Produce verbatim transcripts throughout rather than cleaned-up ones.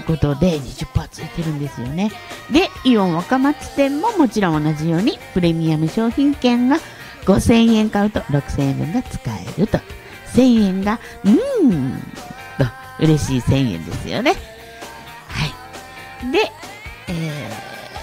ことで にじゅっパーセント ついてるんですよね。で、イオン若松店ももちろん同じようにプレミアム商品券がごせんえん買うとろくせんえんぶんが使えると。せんえんがうーんと嬉しいせんえんですよね。はい。で、え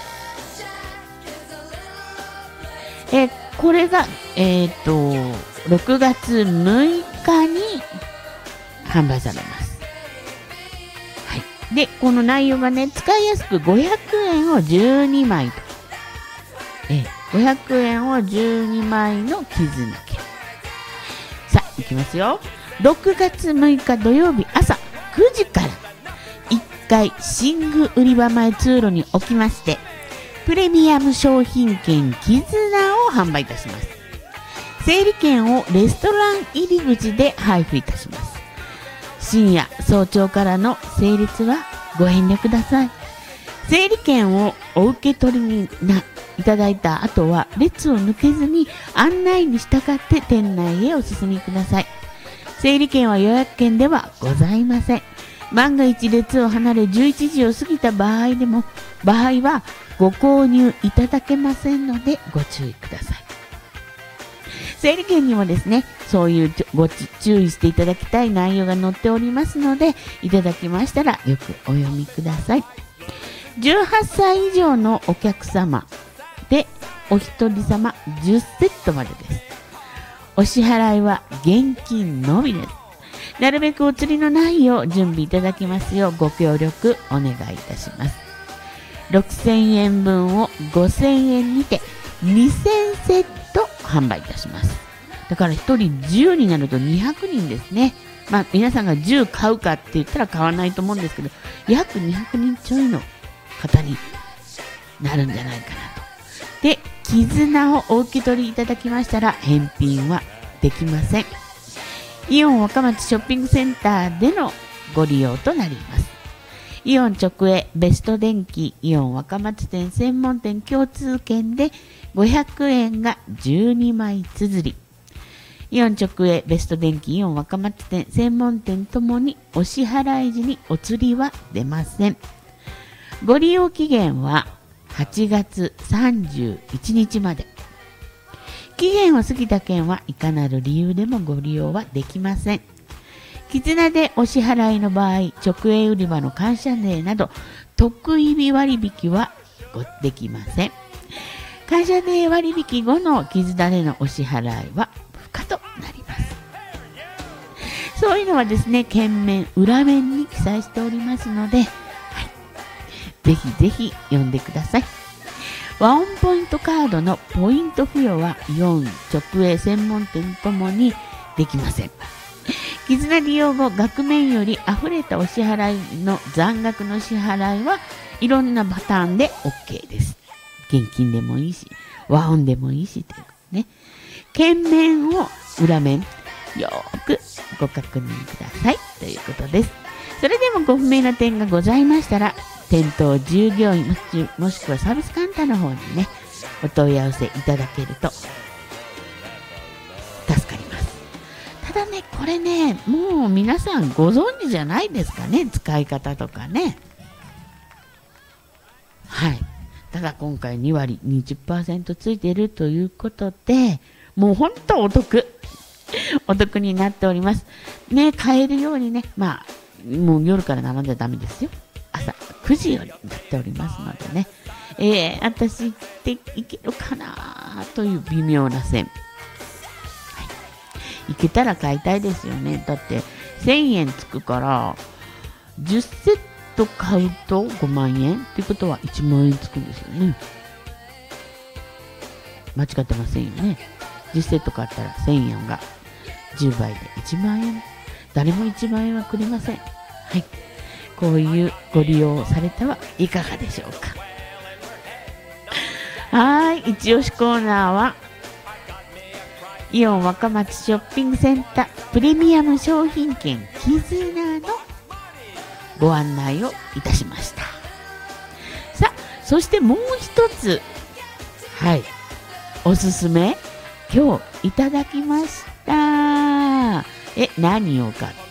ーえー、これが、えーと、ろくがつむいかに販売されます。はい。で、この内容がね、使いやすくごひゃくえんをじゅうにまいと。えー、ごひゃくえんをじゅうにまいの絆券。さあ、いきますよ。ろくがつむいか土曜日朝くじからいっかい寝具売り場前通路におきまして、プレミアム商品券絆を販売いたします。整理券をレストラン入り口で配布いたします。深夜早朝からの整列はご遠慮ください。整理券をお受け取りにないただいた後は列を抜けずに案内に従って店内へお進みください。整理券は予約券ではございません。万が一列を離れじゅういちじを過ぎた場合でも場合はご購入いただけませんのでご注意ください。整理券にもですね、そういうご注意していただきたい内容が載っておりますので、いただきましたらよくお読みください。じゅうはっさい以上のお客様でお一人様じゅっセットまでです。お支払いは現金のみです。なるべくお釣りのないよう準備いただきますようご協力お願いいたします。ろくせんえんぶんをごせんえんにてにせんセット販売いたします。だからひとりじゅうになるとにひゃくにんですね。まあ皆さんがじゅう買うかって言ったら買わないと思うんですけど、約にひゃくにんちょいの方になるんじゃないかなと。で、絆をお受け取りいただきましたら返品はできません。イオン若松ショッピングセンターでのご利用となります。イオン直営ベスト電機イオン若松店専門店共通券でごひゃくえんがじゅうにまい綴り、イオン直営ベスト電機イオン若松店専門店ともにお支払い時にお釣りは出ません。ご利用期限ははちがつさんじゅういちにちまで。期限を過ぎた券はいかなる理由でもご利用はできません。絆でお支払いの場合、直営売り場の感謝デーなど特異日割引はごできません。感謝デー割引後の絆でのお支払いは不可となります。そういうのはですね、券面裏面に記載しておりますので、はい、ぜひぜひ読んでください。ワンポイントカードのポイント付与はイオン直営専門店ともにできません。絆利用後、額面より溢れたお支払いの残額の支払いはいろんなパターンで OK です。現金でもいいし、和音でもいいしというね。券面を裏面よーくご確認くださいということです。それでもご不明な点がございましたら、店頭従業員もしくはサービスカウンターの方にね、お問い合わせいただけると助かります。ただね、これね、もう皆さんご存知じゃないですかね、使い方とかね。はい。ただ今回にわり にじゅっパーセント ついているということで、もう本当お得お得になっておりますね。買えるようにね、まあもう夜から並んじゃダメですよ。朝くじよりになっておりますのでね、えー、私行っていけるかなという微妙な線、はい、行けたら買いたいですよね。だってせんえんつくからじゅっセット買うとごまんえんっていうことはいちまんえんつくんですよね。間違ってませんよね。じゅっセット買ったらせんえんがじゅうばいでいちまんえん。誰もいちまんえんはくれません。はい、こういうご利用されてはいかがでしょうか。はい、一押しコーナーはイオン若松ショッピングセンタープレミアム商品券絆のご案内をいたしました。さあ、そしてもう一つ、はい、おすすめ今日いただきました。え、何をか